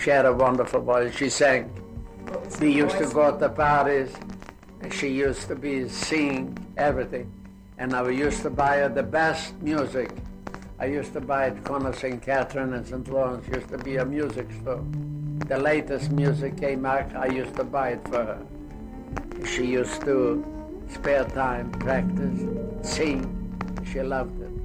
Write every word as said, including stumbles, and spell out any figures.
She had a wonderful voice. She sang. We used to go to parties, and she used to be singing everything. And I used to buy her the best music. I used to buy at corner Saint Catherine and Saint Lawrence. Used to be a music store. The latest music came out, I used to buy it for her. She used to spare time, practice, sing. She loved it.